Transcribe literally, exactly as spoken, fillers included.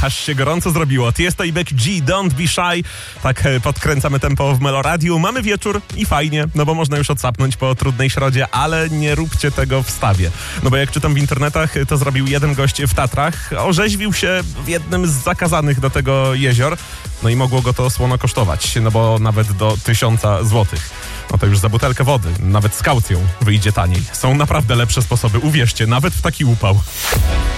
aż się gorąco zrobiło. Tiesto i Becky G, Don't Be Shy. Tak podkręcamy tempo w Meloradiu. Mamy wieczór i fajnie, no bo można już odsapnąć po trudnej środzie, ale nie róbcie tego w stawie. No bo jak czytam w internetach, to zrobił jeden gość w Tatrach. Orzeźwił się w jednym z zakazanych do tego jezior. No i mogło go to słono kosztować, no bo nawet do tysiąca złotych. No to już za butelkę wody, nawet z kaucją wyjdzie taniej. Są naprawdę lepsze sposoby, uwierzcie, nawet w taki upał.